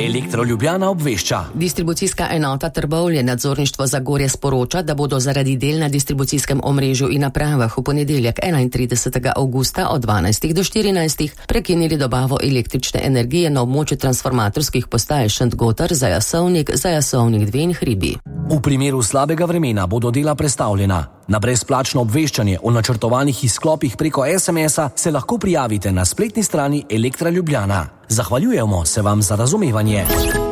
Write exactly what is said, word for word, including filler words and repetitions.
Elektro Ljubljana obvešča. Distribucijska enota Trbovlje nadzorništvo Zagorje sporoča, da bodo zaradi del na distribucijskem omrežju in napravah v ponedeljek enaintridesetega avgusta od dvanajstih do štirinajstih prekinili dobavo električne energije na območju transformatorskih postaj Šentgotar, Zajasovnik, Zajasovnik dve in Hribi. V primeru slabega vremena bodo dela prestavljena. Na brezplačno obveščanje o načrtovanih izklopih preko es em es-a se lahko prijavite na spletni strani Elektra Ljubljana. Zahvaljujemo se vam za razumevanje.